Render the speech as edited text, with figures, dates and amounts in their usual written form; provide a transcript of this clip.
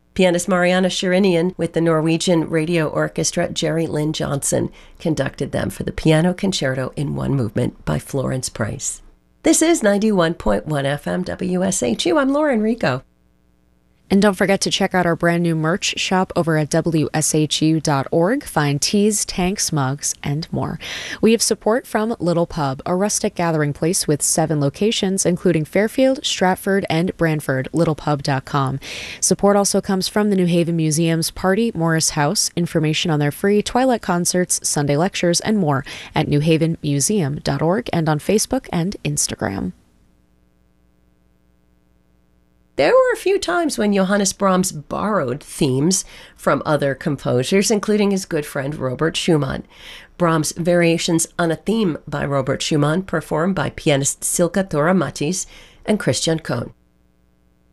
Pianist Mariana Sherinian with the Norwegian Radio Orchestra Jerry Lynn Johnson conducted them for the Piano Concerto in One Movement by Florence Price. This is 91.1 FM WSHU. I'm Lauren Rico. And don't forget to check out our brand new merch shop over at WSHU.org. Find tees, tanks, mugs, and more. We have support from Little Pub, a rustic gathering place with 7 locations, including Fairfield, Stratford, and Brantford, littlepub.com. Support also comes from the New Haven Museum's Party Morris House. Information on their free Twilight concerts, Sunday lectures, and more at newhavenmuseum.org and on Facebook and Instagram. There were a few times when Johannes Brahms borrowed themes from other composers, including his good friend Robert Schumann. Brahms' Variations on a Theme by Robert Schumann, performed by pianist Silke Thora Matthijs and Christian Cohn.